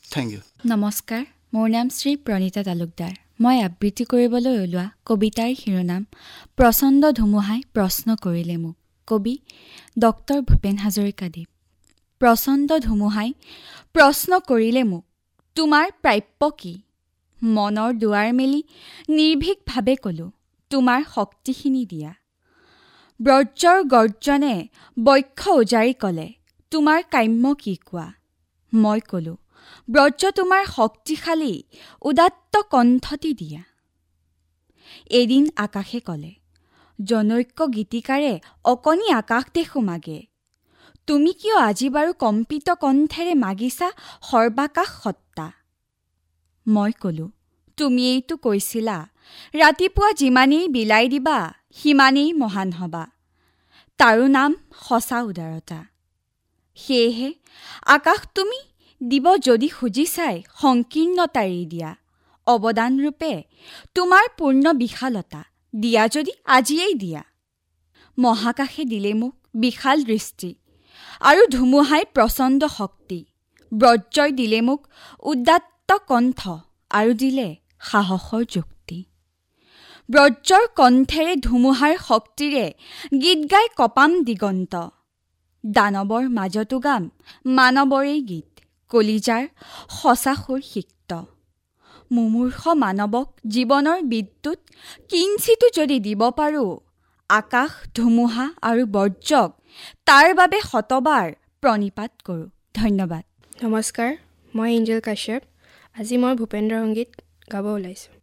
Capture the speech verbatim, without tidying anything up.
Thank U. নমস্কাৰ, মোৰ নাম শ্ৰী প্ৰণীতা তালুকদাৰ। মই আবৃত্তি কৰিবলৈ ওলোৱা কবিতাৰ শিৰোনাম প্ৰচণ্ড ধুমুহাই প্ৰশ্ন কৰিলে মোক। কবি ডক্টৰ ভূপেন হাজৰিকাদেৱ। প্ৰচণ্ড ধুমুহাই প্ৰশ্ন কৰিলে মোক, তোমাৰ প্ৰাপ্য কি? মনৰ দুৱাৰ মেলি নিৰ্ভীকভাৱে ক'লোঁ, তোমাৰ শক্তিখিনি দিয়া। ব্ৰজ্ৰৰ গৰ্জনে বক্ষ উজাৰি ক'লে, তোমাৰ কাম্য কি কোৱা? মই ক'লোঁ, ব্ৰজ তোমাৰ শক্তিশালী উদাত্ত কণ্ঠটি দিয়া। এদিন আকাশে ক'লে, জনৈক্য গীতিকাৰে অকণি আকাশ দেখো মাগে, তুমি কিয় আজি বাৰু কম্পিত কণ্ঠেৰে মাগিছা সৰ্বাকাশ সত্তা? মই ক'লোঁ, তুমি এইটো কৈছিলা, ৰাতিপুৱা যিমানেই বিলাই দিবা সিমানেই মহান হবা, তাৰো নাম সঁচা উদাৰতা। সেয়েহে আকাশ তুমি দিব যদি খুজিছাই সংকীৰ্ণতা এৰি দিয়া, অৱদানৰূপে তোমাৰ পূৰ্ণ বিশালতা দিয়া যদি আজিয়েই দিয়া। মহাকাশে দিলে মোক বিশাল দৃষ্টি আৰু ধুমুহাই প্ৰচণ্ড শক্তি, ব্ৰজ্ৰই দিলে মোক উদাত্ত কণ্ঠ আৰু দিলে সাহসৰ যুক্তি। ব্ৰজ্ৰৰ কণ্ঠেৰে ধুমুহাৰ শক্তিৰে গীত গাই কপাম দিগন্ত, দানৱৰ মাজতো গাম মানৱৰেই গীত, কলিজাৰ সঁচা সুৰ সিক্ত। মুমূৰ্ষ মানৱক জীৱনৰ বিদ্যুৎ কিঞ্চিতো যদি দিব পাৰোঁ, আকাশ ধুমুহা আৰু বজ্ৰক তাৰ বাবে শতবাৰ প্ৰণিপাত কৰোঁ। ধন্যবাদ। নমস্কাৰ, মই এঞ্জেল কাশ্যপ। আজি মই ভূপেন্দ্ৰ সংগীত গাব ওলাইছোঁ।